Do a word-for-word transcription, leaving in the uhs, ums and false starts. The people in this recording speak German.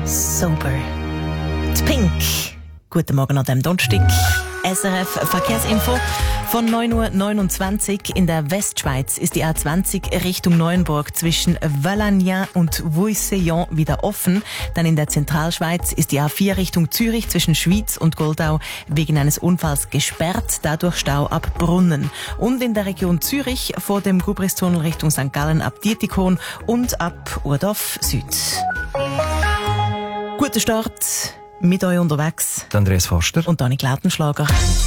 Sober. Die Pink. Guten Morgen an dem Donnerstag. S R F Verkehrsinfo. Von neun Uhr neunundzwanzig in der Westschweiz ist die A zwanzig Richtung Neuenburg zwischen Valagnan und Vouillé-Seillon wieder offen. Dann in der Zentralschweiz ist die A vier Richtung Zürich zwischen Schwyz und Goldau wegen eines Unfalls gesperrt, dadurch Stau ab Brunnen. Und in der Region Zürich vor dem Gubristunnel Richtung Sankt Gallen ab Dietikon und ab Urdorf Süd. Guten Start, mit euch unterwegs Andreas Forster und Annik Lautenschlager.